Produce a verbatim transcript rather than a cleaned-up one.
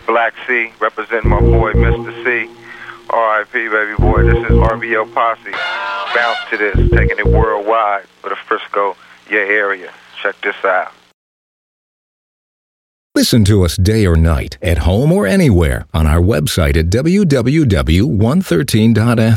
Black C, representing my boy Mister C. R I P, baby boy. This is R B L Posse. Bounce to this, taking it worldwide for the Frisco, your area. Check this out. Listen to us day or night, at home or anywhere, on our website at w w w dot one thirteen dot f m.